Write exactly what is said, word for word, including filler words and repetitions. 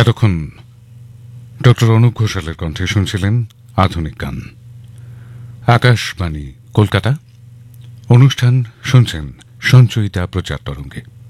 এতক্ষণ ডক্টর অনুপ ঘোষালের কণ্ঠে শুনছিলেন আধুনিক গান। আকাশবাণী কলকাতা। অনুষ্ঠান শুনছেন সঞ্চয়িতা প্রচার তরঙ্গে।